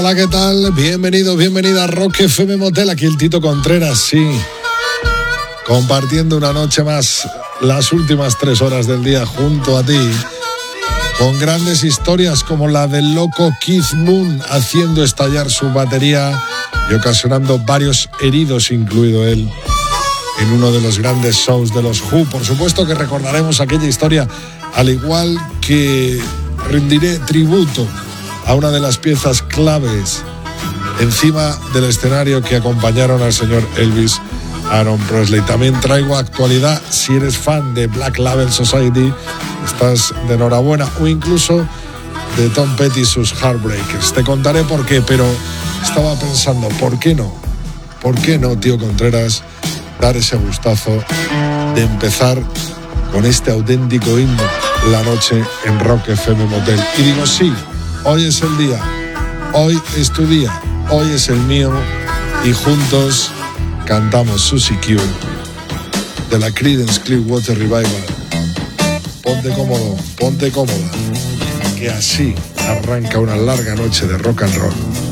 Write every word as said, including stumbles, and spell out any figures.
Hola, ¿qué tal? Bienvenidos, bienvenida a Rock F M Motel. Aquí el Tito Contreras, sí. Compartiendo una noche más, las últimas tres horas del día junto a ti. Con grandes historias como la del loco Keith Moon haciendo estallar su batería y ocasionando varios heridos, incluido él, en uno de los grandes shows de los Who. Por supuesto que recordaremos aquella historia, al igual que rendiré tributo a una de las piezas claves encima del escenario que acompañaron al señor Elvis Aaron Presley. También traigo actualidad. Si eres fan de Black Label Society, estás de enhorabuena, o incluso de Tom Petty y sus Heartbreakers. Te contaré por qué, pero estaba pensando, ¿por qué no? ¿Por qué no, tío Contreras, dar ese gustazo de empezar con este auténtico himno la noche en Rock F M Motel? Y digo, sí, hoy es el día, hoy es tu día, hoy es el mío, y juntos cantamos Susie Q de la Creedence Clearwater Revival. Ponte cómodo, ponte cómoda, que así arranca una larga noche de rock and roll.